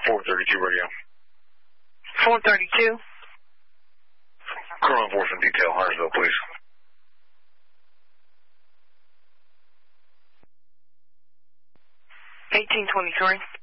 432 radio. 432? Criminal enforcement detail, Huntersville, please. 1823.